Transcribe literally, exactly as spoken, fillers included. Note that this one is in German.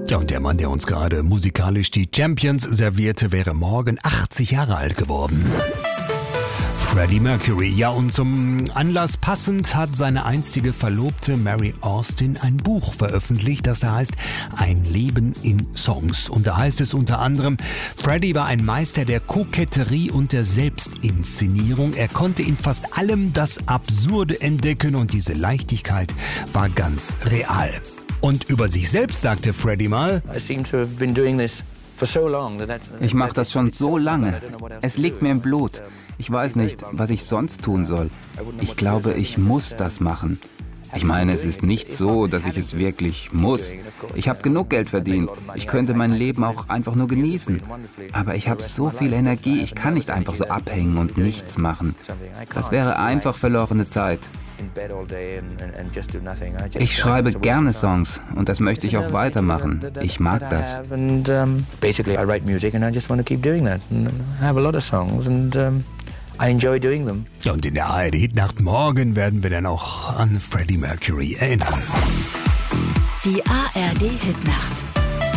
Ja, und der Mann, der uns gerade musikalisch die Champions servierte, wäre morgen achtzig Jahre alt geworden. Freddie Mercury. Ja, und zum Anlass passend hat seine einstige Verlobte Mary Austin ein Buch veröffentlicht, das da heißt Ein Leben in Songs. Und da heißt es unter anderem, Freddie war ein Meister der Koketterie und der Selbstinszenierung. Er konnte in fast allem das Absurde entdecken und diese Leichtigkeit war ganz real. Und über sich selbst sagte Freddie mal, ich mache das schon so lange. Es liegt mir im Blut. Ich weiß nicht, was ich sonst tun soll. Ich glaube, ich muss das machen. Ich meine, es ist nicht so, dass ich es wirklich muss. Ich habe genug Geld verdient. Ich könnte mein Leben auch einfach nur genießen. Aber ich habe so viel Energie, ich kann nicht einfach so abhängen und nichts machen. Das wäre einfach verlorene Zeit. Ich schreibe gerne Songs und das möchte ich auch weitermachen. Ich mag das. I enjoy doing them. Ja, und in der A R D-Hitnacht morgen werden wir dann auch an Freddie Mercury erinnern. Die A R D-Hitnacht.